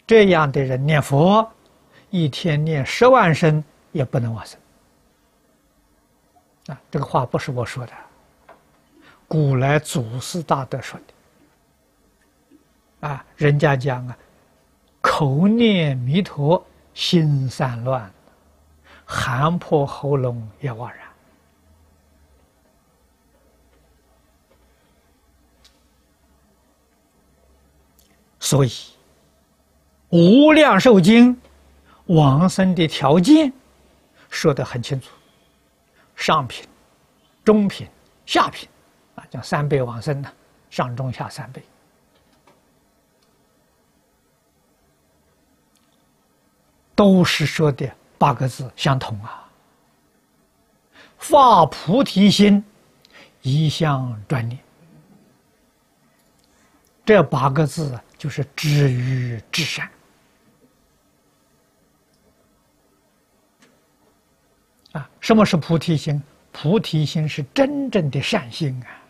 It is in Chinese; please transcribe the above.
这样的人念佛，一天念10万声也不能往生。啊，这个话不是我说的，古来祖师大德说的。啊，人家讲啊，口念弥陀心散乱，喊破喉咙也枉然。所以，无量寿经往生的条件说得很清楚，上品、中品、下品，啊，讲3辈往生呢，上中下3辈，都是说的8个字相同啊。发菩提心，一向专念，这8个字就是知于至善。啊，什么是菩提心？菩提心是真正的善心啊！